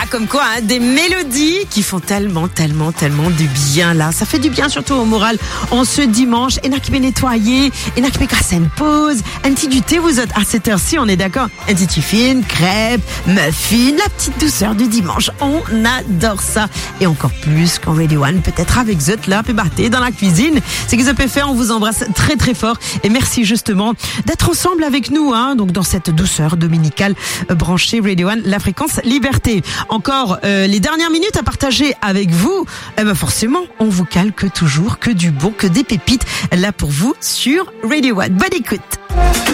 comme quoi, hein, des mélodies qui font tellement du bien là. Ça fait du bien surtout au moral. En ce dimanche, et n'a qui peut nettoyer, et n'a qui peut casser une pause, un petit du thé, vous êtes à cette heure-ci, on est d'accord. Un petit tiffin, crêpes, muffins, la petite douceur du dimanche. On adore ça. Et encore plus quand Radio One peut être avec Zut là, peut battre dans la cuisine. C'est que ça peut faire. On vous embrasse très fort. Et merci justement d'être ensemble avec nous, hein, donc dans cette douceur dominicale branchée Radio One, la fréquence liberté. Encore les dernières minutes à partager avec vous. Eh ben forcément, on vous calque toujours que du bon, que des pépites là pour vous sur Radio One. Bonne écoute.